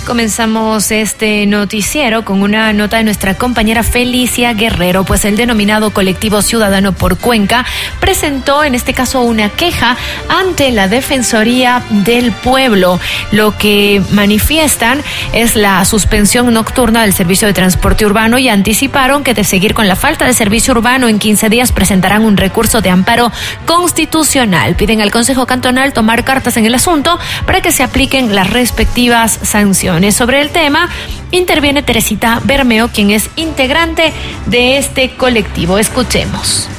Comenzamos este noticiero con una nota de nuestra compañera Felicia Guerrero, pues el denominado Colectivo Ciudadano por Cuenca presentó en este caso una queja ante la Defensoría del Pueblo. Lo que manifiestan es la suspensión nocturna del servicio de transporte urbano y anticiparon que de seguir con la falta de servicio urbano en 15 días presentarán un recurso de amparo constitucional. Piden al Consejo Cantonal tomar cartas en el asunto para que se apliquen las respectivas sanciones. Sobre el tema interviene Teresita Bermeo, quien es integrante de este colectivo. Escuchemos.